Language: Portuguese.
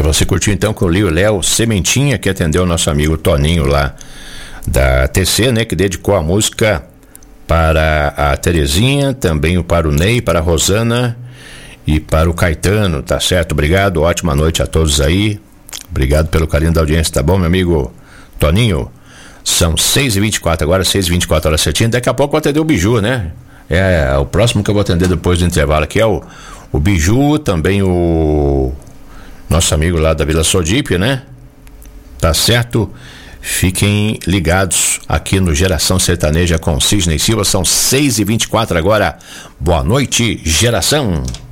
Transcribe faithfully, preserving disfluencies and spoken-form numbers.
Você curtiu então com o Lio Léo Sementinha, que atendeu o nosso amigo Toninho lá da T C, né? Que dedicou a música para a Terezinha, também para o Ney, para a Rosana e para o Caetano, tá certo? Obrigado, ótima noite a todos aí. Obrigado pelo carinho da audiência, tá bom, meu amigo Toninho? São seis e vinte e quatro agora, seis e vinte e quatro horas certinho. Daqui a pouco eu vou atender o Biju, né? É, o próximo que eu vou atender depois do intervalo aqui é o, o Biju, também o nosso amigo lá da Vila Sodípio, né? Tá certo? Fiquem ligados aqui no Geração Sertaneja com Sidney Silva. São seis e vinte e quatro agora. Boa noite, Geração.